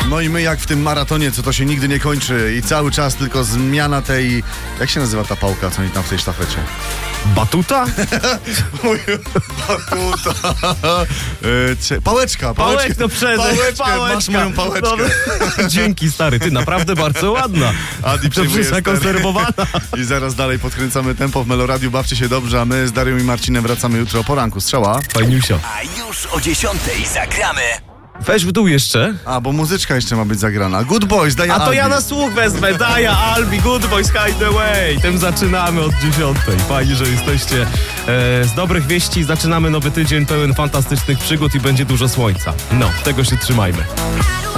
No i my jak w tym maratonie, co to się nigdy nie kończy i cały czas tylko zmiana tej... Jak się nazywa ta pałka, co oni tam w tej sztafecie? Batuta? Batuta. Pałeczka. No Masz moją pałeczkę. No, dzięki, stary, ty naprawdę bardzo ładna. Adi Dobrze przejmuje zakonserwowana. I zaraz dalej podkręcamy tempo w Meloradiu. Bawcie się dobrze, a my z Darią i Marcinem wracamy jutro o poranku. Strzała. Fajniusio. A już o 10:00 zagramy. Weź w dół jeszcze. A, bo muzyczka jeszcze ma być zagrana. Good Boys, Daja A to Albi. ja na słuch wezmę. Daja, Albi, Good Boys, Hide Away. Tym zaczynamy od 10:00. Fajnie, że jesteście z dobrych wieści. Zaczynamy nowy tydzień pełen fantastycznych przygód i będzie dużo słońca. No, tego się trzymajmy.